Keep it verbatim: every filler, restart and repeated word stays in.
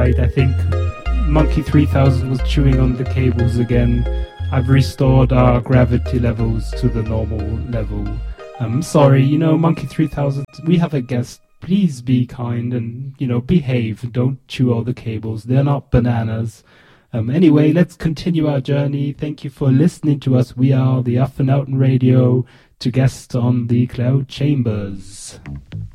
right. I think Monkey three thousand was chewing on the cables again. I've restored our gravity levels to the normal level. I'm sorry, you know, Monkey three thousand, we have a guest. Please be kind and, you know, behave. Don't chew all the cables. They're not bananas. Um, anyway, let's continue our journey. Thank you for listening to us. We are the Afenauten Radio, to guests on the Cloud Chambers.